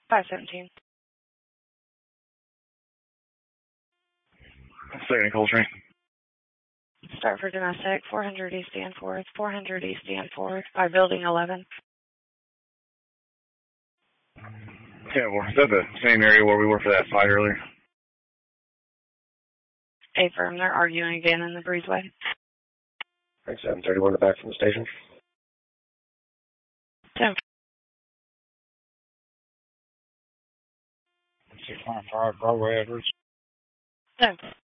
517. Second Coltrane. Start for domestic, 400 East Danforth, 400 East Danforth, by building 11. Yeah, well, is that the same area where we were for that fight earlier? Affirm, they're arguing again in the breezeway. Right, 731 back from the station. 10. 695 Broadway Edwards. 10.